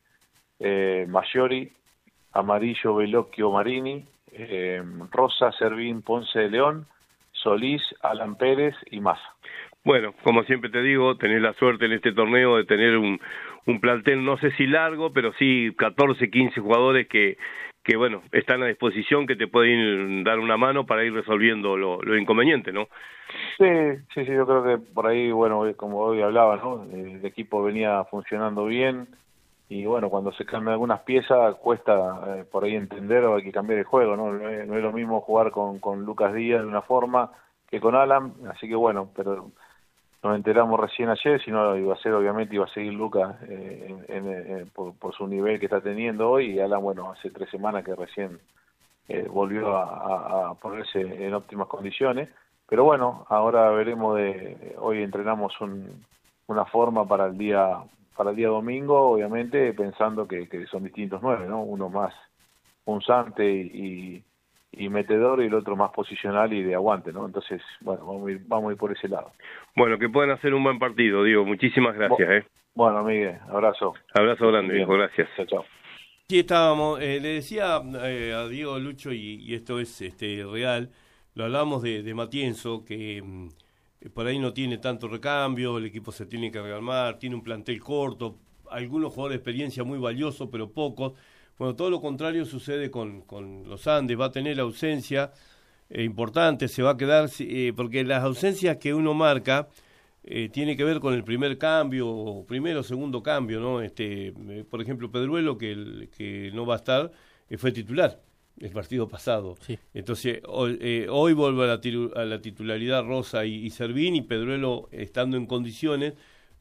eh, Maggiori, Amarillo, Velocchio, Marini, eh, Rosa, Servín, Ponce de León, Solís, Alan Pérez y Massa. Bueno, como siempre te digo, tenés la suerte en este torneo de tener un, un plantel, no sé si largo, pero sí catorce, quince jugadores que, que bueno, están a disposición, que te pueden dar una mano para ir resolviendo lo, lo inconveniente, ¿no? Sí, sí, sí, yo creo que por ahí, bueno, como hoy hablaba, ¿no? El equipo venía funcionando bien y bueno, cuando se cambian algunas piezas cuesta eh, por ahí entender o hay que cambiar el juego, ¿no? No es, no es lo mismo jugar con, con Lucas Díaz de una forma que con Alan, así que bueno, pero nos enteramos recién ayer, si no iba a ser, obviamente iba a seguir Lucas eh, en, en, en, por, por su nivel que está teniendo hoy, y Alan, bueno, hace tres semanas que recién eh, volvió a, a, a ponerse en óptimas condiciones, pero bueno, ahora veremos, de hoy entrenamos un, una forma para el día para el día domingo, obviamente pensando que, que son distintos nueve, ¿no? Uno más punzante y, y, y metedor y el otro más posicional y de aguante, ¿no? Entonces, bueno, vamos a ir, vamos a ir por ese lado. Bueno, que puedan hacer un buen partido, Diego. Muchísimas gracias. Bo ¿eh? Bueno, Miguel, abrazo. Abrazo grande, viejo. Gracias. Chao, chao. Sí, estábamos, eh, le decía eh, a Diego Lucho, y, y esto es este real, lo hablamos de, de Matienzo, que mm, por ahí no tiene tanto recambio, el equipo se tiene que rearmar, tiene un plantel corto, algunos jugadores de experiencia muy valiosos, pero pocos. Bueno, todo lo contrario sucede con, con los Andes, va a tener ausencia eh, importante, se va a quedar, eh, porque las ausencias que uno marca eh, tiene que ver con el primer cambio, primero o segundo cambio, ¿no? Este, eh, por ejemplo, Pedruelo, que, el, que no va a estar, eh, fue titular el partido pasado. Sí. Entonces, hoy, eh, hoy vuelve a la, tiru, a la titularidad Rosa y, y Servín, y Pedruelo estando en condiciones,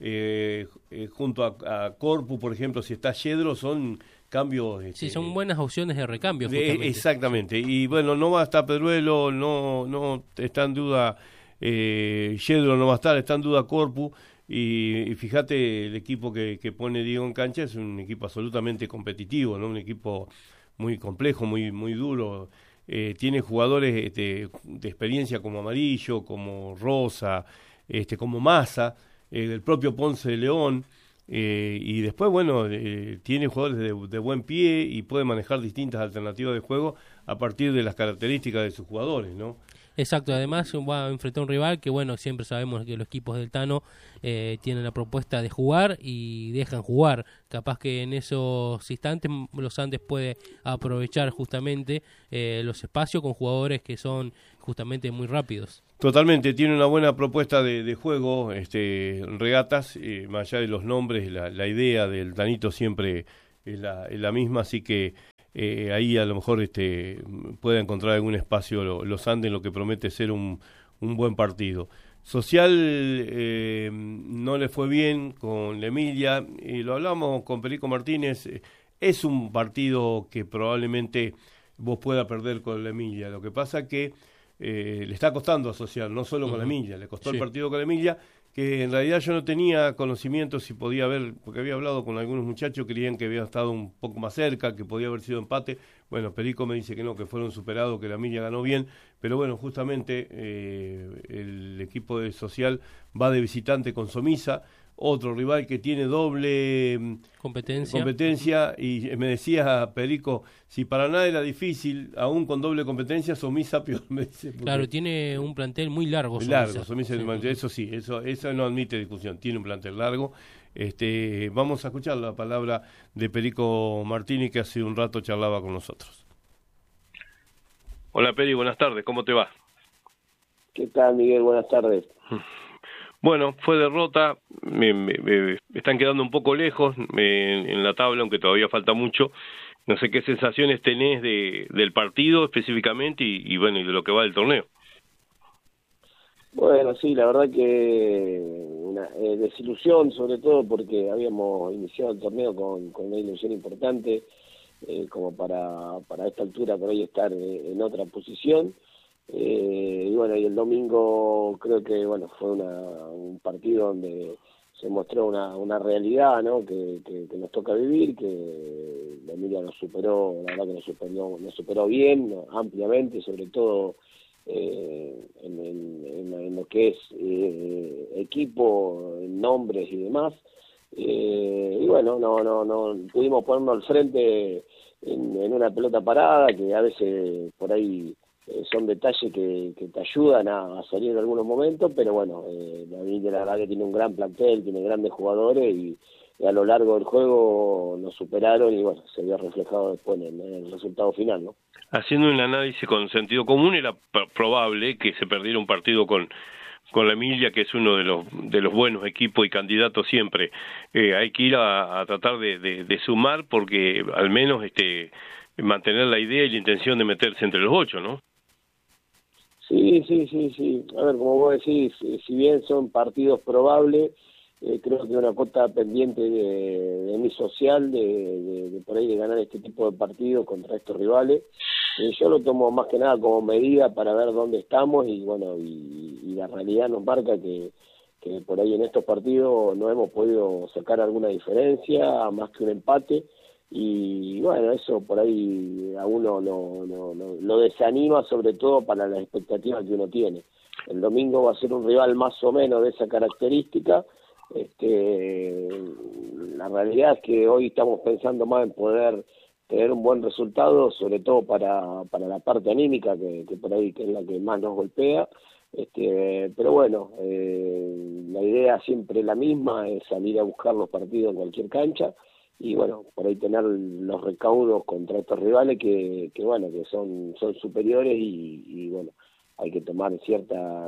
eh, eh, junto a, a Corpu, por ejemplo, si está Yedro, son cambios... Este, sí, son buenas opciones de recambio. De, exactamente, y bueno, no va a estar Pedruelo, no, no está en duda eh, Yedro, no va a estar, está en duda Corpu, y, y fíjate, el equipo que, que pone Diego en cancha es un equipo absolutamente competitivo, ¿no? Un equipo muy complejo, muy muy duro, eh, tiene jugadores este, de experiencia como Amarillo, como Rosa, este, como Massa, eh, el propio Ponce de León, eh, y después, bueno, eh, tiene jugadores de, de buen pie y puede manejar distintas alternativas de juego a partir de las características de sus jugadores, ¿no? Exacto, además va a enfrentar a un rival que, bueno, siempre sabemos que los equipos del Tano eh, tienen la propuesta de jugar y dejan jugar. Capaz que en esos instantes los Andes puede aprovechar justamente eh, los espacios con jugadores que son justamente muy rápidos. Totalmente, tiene una buena propuesta de, de juego, este, Regatas, eh, más allá de los nombres, la, la idea del Tanito siempre es la, es la misma, así que Eh, ahí a lo mejor este, puede encontrar algún espacio lo, los Andes, lo que promete ser un, un buen partido. Social eh, no le fue bien con la Emilia, y lo hablamos con Perico Martínez, eh, es un partido que probablemente vos puedas perder con la Emilia, lo que pasa que eh, le está costando a Social, no solo con uh-huh. la Emilia, le costó sí. el partido con la Emilia, que en realidad yo no tenía conocimiento si podía haber, porque había hablado con algunos muchachos, creían que había estado un poco más cerca, que podía haber sido empate. Bueno, Perico me dice que no, que fueron superados, que la Emilia ganó bien, pero bueno, justamente eh, el equipo de Social va de visitante con Somisa, otro rival que tiene doble competencia, competencia y me decía Perico, si para nada era difícil, aún con doble competencia, Somisa peor, me dice. Porque... Claro, tiene un plantel muy largo. Somisa. Largo, Somisa, sí. Eso sí, eso, eso no admite discusión, tiene un plantel largo. Este, vamos a escuchar la palabra de Perico Martínez, que hace un rato charlaba con nosotros. Hola Peri, buenas tardes, ¿cómo te va? ¿Qué tal, Miguel? Buenas tardes. Bueno, fue derrota, me, me, me están quedando un poco lejos me, en la tabla, aunque todavía falta mucho. No sé qué sensaciones tenés de, del partido específicamente y, y bueno, y de lo que va del torneo. Bueno, sí, la verdad que una eh, desilusión, sobre todo porque habíamos iniciado el torneo con, con una ilusión importante, eh, como para, para esta altura por ahí estar eh, en otra posición. Eh, y bueno, y el domingo creo que bueno fue una, un partido donde se mostró una, una realidad, ¿no? Que, que, que nos toca vivir, que la Emilia nos superó, la verdad que nos superó, nos superó bien, ¿no? Ampliamente, sobre todo eh, en, en, en, en lo que es eh, equipo, nombres y demás. Eh, y bueno, no, no, no pudimos ponernos al frente en, en una pelota parada, que a veces por ahí eh, son detalles que, que te ayudan a, a salir en algunos momentos, pero bueno, eh, la Emilia la verdad que tiene un gran plantel, tiene grandes jugadores y, y a lo largo del juego nos superaron y bueno, se vio reflejado después en, en el resultado final, ¿no? Haciendo un análisis con sentido común, era probable que se perdiera un partido con con la Emilia, que es uno de los de los buenos equipos y candidatos siempre. Eh, hay que ir a, a tratar de, de, de sumar, porque al menos este mantener la idea y la intención de meterse entre los ocho, ¿no? Sí, sí, sí, sí. A ver, como vos decís, si bien son partidos probables, eh, creo que una cuota pendiente de, de mi social, de, de, de por ahí de ganar este tipo de partidos contra estos rivales. Eh, yo lo tomo más que nada como medida para ver dónde estamos y bueno, y, y la realidad nos marca que, que por ahí en estos partidos no hemos podido sacar alguna diferencia, más que un empate. Y bueno, eso por ahí a uno lo, lo, lo, lo desanima, sobre todo para las expectativas que uno tiene. El domingo va a ser un rival más o menos de esa característica. Este, la realidad es que hoy estamos pensando más en poder tener un buen resultado, sobre todo para, para la parte anímica, que, que por ahí que es la que más nos golpea. Este, pero bueno, eh, la idea siempre es la misma, es salir a buscar los partidos en cualquier cancha. Y bueno, por ahí tener los recaudos contra estos rivales que, que bueno, que son son superiores y, y bueno, hay que tomar cierta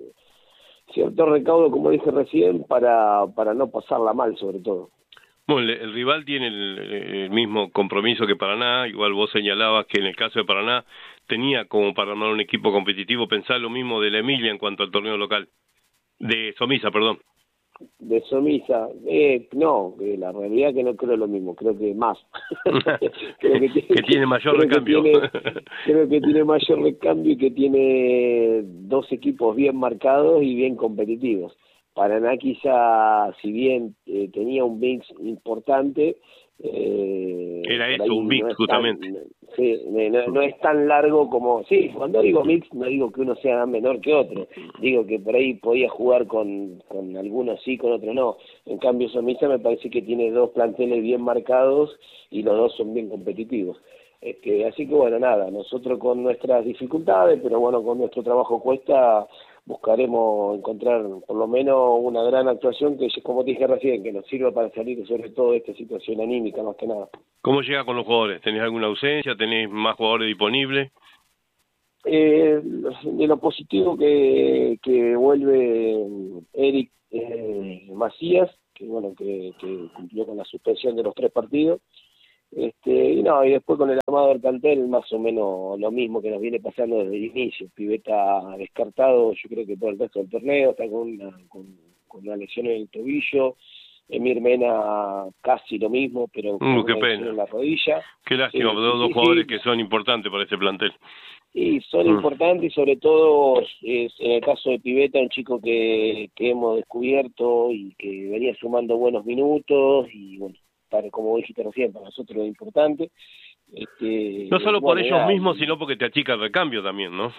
cierto recaudo, como dije recién, para, para no pasarla mal, sobre todo. Bueno, el, el rival tiene el, el mismo compromiso que Paraná, igual vos señalabas que en el caso de Paraná tenía como para armar un equipo competitivo, pensar lo mismo de la Emilia en cuanto al torneo local, de Somisa, perdón. De Somisa, eh, no, eh, la realidad es que no creo lo mismo, creo que más. creo que, tiene, que tiene mayor creo recambio. Que tiene, creo que tiene mayor recambio y que tiene dos equipos bien marcados y bien competitivos. Paraná quizá, si bien eh, tenía un mix importante, eh, era eso, un mix, no justamente. Tan, sí, no, no es tan largo como... Sí, cuando digo mix, no digo que uno sea menor que otro. Digo que por ahí podía jugar con, con algunos sí, con otros no. En cambio, Somisa me parece que tiene dos planteles bien marcados y los dos son bien competitivos. Este, así que bueno, nada, nosotros con nuestras dificultades, pero bueno, con nuestro trabajo cuesta... buscaremos encontrar por lo menos una gran actuación que, como te dije recién, que nos sirva para salir sobre todo de esta situación anímica más que nada. ¿Cómo llega con los jugadores? ¿Tenés alguna ausencia? ¿Tenés más jugadores disponibles? Eh, de lo positivo que, que vuelve Eric eh, Macías, que bueno, que, que cumplió con la suspensión de los tres partidos. Este, y no, y después con el armado del plantel más o menos lo mismo que nos viene pasando desde el inicio. Piveta descartado, yo creo que por el resto del torneo, está con una, con, con una lesión en el tobillo. Emir Mena casi lo mismo, pero con uh, qué una pena. lesión en la rodilla. Qué lástima, sí, dos, dos sí, jugadores sí. que son importantes para ese plantel. Y son Mm. importantes y sobre todo es, en el caso de Piveta, un chico que, que hemos descubierto y que venía sumando buenos minutos y bueno, para, como dijiste recién, para nosotros es importante. Este, No solo bueno, por ellos ya, mismos, sino porque te achica el recambio también, ¿no?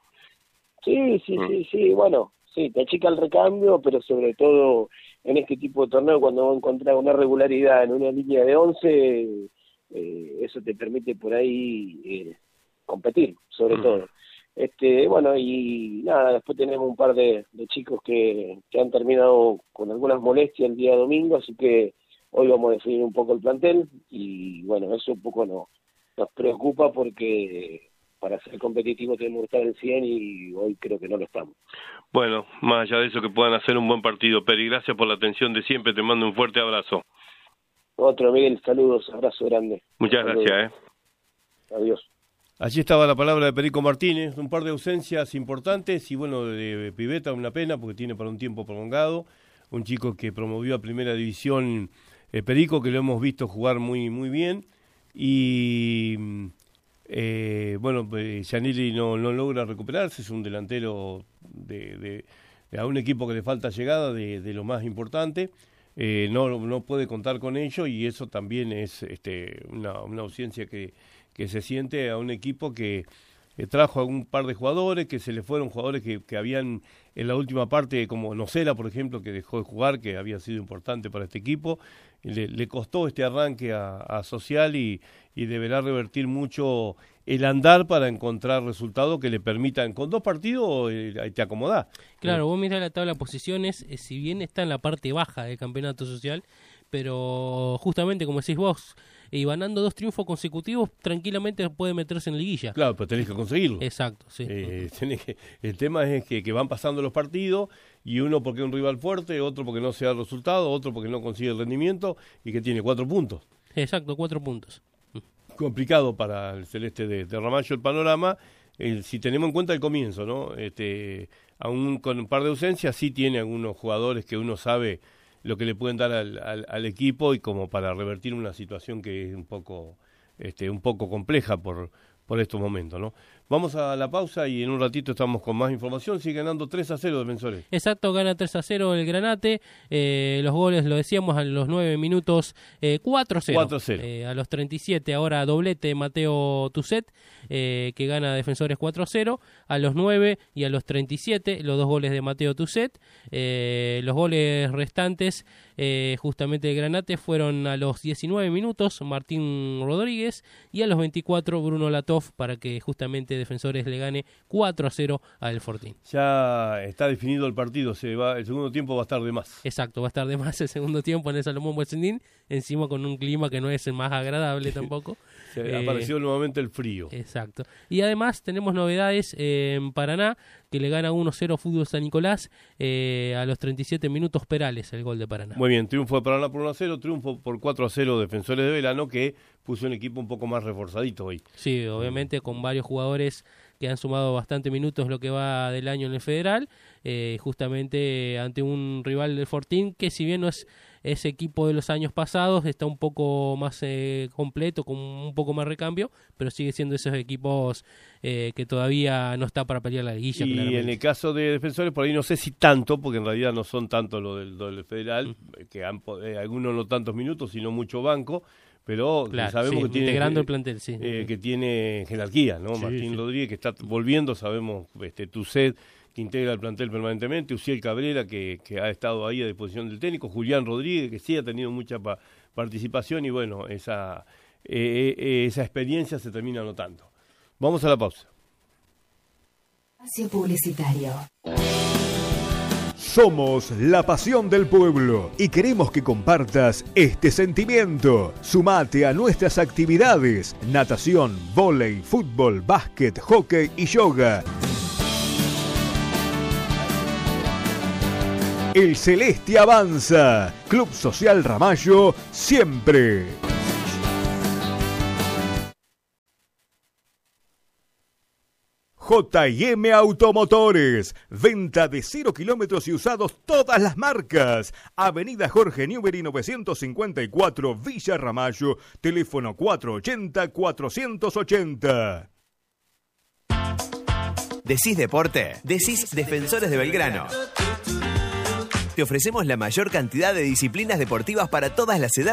Sí, sí, Mm. sí, sí, bueno, sí, te achica el recambio, pero sobre todo en este tipo de torneo, cuando vos encontrás una regularidad en una línea de once, eh, eso te permite por ahí eh, competir, sobre Mm. todo. Este, bueno, y nada, después tenemos un par de, de chicos que, que han terminado con algunas molestias el día domingo, así que hoy vamos a definir un poco el plantel y bueno, eso un poco nos, nos preocupa porque para ser competitivos tenemos que estar en cien y hoy creo que no lo estamos. Bueno, más allá de eso, que puedan hacer un buen partido. Peri, gracias por la atención de siempre, te mando un fuerte abrazo. Otro, Miguel, saludos, abrazo grande. Muchas Saludos. gracias, ¿eh? Adiós. Allí estaba la palabra de Perico Martínez, un par de ausencias importantes y bueno, de Piveta una pena porque tiene para un tiempo prolongado, un chico que promovió a primera división eh, Perico, que lo hemos visto jugar muy muy bien y eh, bueno, eh, Gianelli no, no logra recuperarse, es un delantero de, de, a un equipo que le falta llegada de, de lo más importante. Eh, no, no puede contar con ello y eso también es este, una, una ausencia que, que se siente a un equipo que eh, trajo a un par de jugadores, que se le fueron jugadores que, que habían en la última parte, como Nocera, por ejemplo, que dejó de jugar, que había sido importante para este equipo. Le, le costó este arranque a, a Social y, y deberá revertir mucho el andar para encontrar resultados que le permitan, con dos partidos eh, te acomodás. Claro, vos mirás la tabla de posiciones, eh, si bien está en la parte baja del campeonato social, pero justamente como decís vos, y ganando dos triunfos consecutivos, tranquilamente puede meterse en liguilla. Claro, pero tenés que conseguirlo. Exacto, sí. Eh, tenés que, el tema es que, que van pasando los partidos y uno porque es un rival fuerte, otro porque no se da el resultado, otro porque no consigue el rendimiento y que tiene cuatro puntos. Exacto, cuatro puntos. Complicado para el Celeste de, de Ramallo el panorama, eh, si tenemos en cuenta el comienzo, ¿no? Este, aún con un par de ausencias, sí tiene algunos jugadores que uno sabe lo que le pueden dar al, al, al equipo y como para revertir una situación que es un poco, este, un poco compleja por, por estos momentos, ¿no? Vamos a la pausa y en un ratito estamos con más información. Sigue ganando tres a cero Defensores. Exacto, gana tres a cero el Granate. Eh, los goles, lo decíamos, a los nueve minutos, eh, cuatro a cero. cuatro a cero. Eh, a los treinta y siete, ahora doblete Mateo Tuset, eh, que gana Defensores cuatro a cero. A los nueve y a los treinta y siete, los dos goles de Mateo Tuset. Eh, los goles restantes, eh, justamente de Granate, fueron a los diecinueve minutos, Martín Rodríguez, y a los veinticuatro, Bruno Latov, para que justamente Defensores le gane cuatro a cero al Fortín. Ya está definido el partido, se va, el segundo tiempo va a estar de más. Exacto, va a estar de más el segundo tiempo en el Salomón Boesendín, encima con un clima que no es el más agradable tampoco. Se eh, apareció nuevamente el frío. Exacto. Y además tenemos novedades eh, en Paraná, que le gana uno a cero Fútbol San Nicolás, eh, a los treinta y siete minutos Perales, el gol de Paraná. Muy bien, triunfo de Paraná por uno a cero, triunfo por cuatro a cero Defensores de Belgrano, que puso un equipo un poco más reforzadito hoy. Sí, obviamente con varios jugadores que han sumado bastante minutos lo que va del año en el Federal, eh, justamente ante un rival del Fortín que si bien no es ese equipo de los años pasados, está un poco más eh, completo, con un poco más recambio, pero sigue siendo esos equipos eh, que todavía no está para pelear la liguilla. Y claramente. En el caso de Defensores, por ahí no sé si tanto, porque en realidad no son tanto lo del, lo del Federal, mm. que han eh, algunos no tantos minutos, sino mucho banco, pero claro, sabemos sí, que tiene integrando el plantel, sí. eh, que tiene jerarquía, ¿no? Sí, Martín sí. Rodríguez, que está volviendo, sabemos, este Tucet, que integra el plantel permanentemente, Uciel Cabrera, que, que ha estado ahí a disposición del técnico, Julián Rodríguez, que sí ha tenido mucha pa participación y bueno, esa, eh, eh, esa experiencia se termina notando. Vamos a la pausa. Espacio publicitario. Somos la pasión del pueblo y queremos que compartas este sentimiento. Sumate a nuestras actividades: natación, vóley, fútbol, básquet, hockey y yoga. El Celeste avanza. Club Social Ramallo, siempre. J y M Automotores, venta de cero kilómetros y usados todas las marcas. Avenida Jorge Newbery novecientos cincuenta y cuatro, Villa Ramallo, teléfono cuatro ochenta, cuatrocientos ochenta. ¿Decís deporte? Decís Defensores de Belgrano. Te ofrecemos la mayor cantidad de disciplinas deportivas para todas las edades.